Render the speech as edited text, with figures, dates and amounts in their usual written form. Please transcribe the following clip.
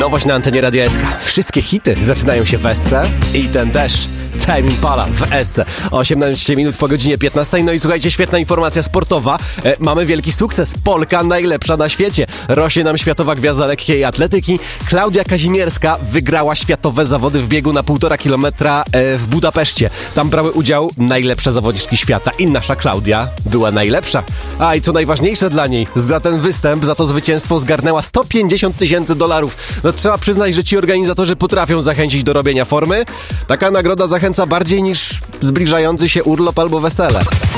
Nowość na antenie Radia SK. Wszystkie hity zaczynają się w SC i ten też. Tame Impala w SC. 18 minut po godzinie 15. No i słuchajcie, świetna informacja sportowa. Mamy wielki sukces. Polka najlepsza na świecie. Rośnie nam światowa gwiazda lekkiej atletyki. Klaudia Kazimierska wygrała światowe zawody w biegu na 1,5 kilometra w Budapeszcie. Tam brały udział najlepsze zawodniczki świata i nasza Klaudia była najlepsza. A i co najważniejsze dla niej, za ten występ, za to zwycięstwo zgarnęła $150,000. No trzeba przyznać, że ci organizatorzy potrafią zachęcić do robienia formy. Taka nagroda zachęca bardziej niż zbliżający się urlop albo wesele.